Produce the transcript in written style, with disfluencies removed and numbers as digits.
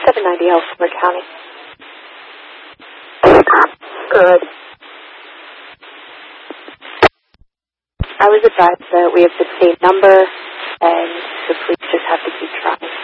790 Elsinore County. Good. I was advised that we have the same number, and the police just have to keep trying.